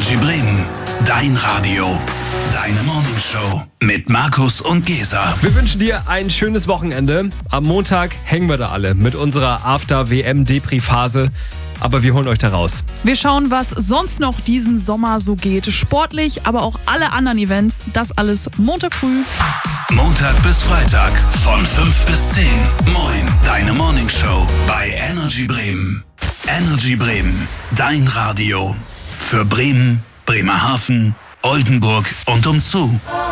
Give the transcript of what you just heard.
Energy Bremen, dein Radio, deine Morningshow mit Markus und Gesa. Wir wünschen dir ein schönes Wochenende. Am Montag hängen wir da alle mit unserer After-WM-Depri-Phase. Aber wir holen euch da raus. Wir schauen, was sonst noch diesen Sommer so geht. Sportlich, aber auch alle anderen Events. Das alles Montag früh. Montag bis Freitag von 5 bis 10. Moin, deine Morningshow bei Energy Bremen. Energy Bremen, dein Radio. Für Bremen, Bremerhaven, Oldenburg und umzu.